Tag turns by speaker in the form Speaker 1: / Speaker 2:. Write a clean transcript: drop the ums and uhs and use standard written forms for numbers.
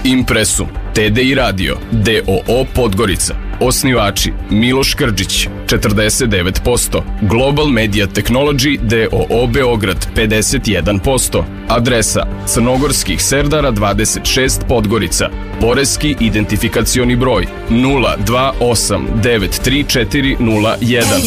Speaker 1: Impresum, TDI Radio, DOO Podgorica. Osnivači Miloš Krđić, 49%, Global Media Technology DOO Beograd, 51%, adresa Crnogorskih Serdara 26 Podgorica, poreski identifikacioni broj 028934001.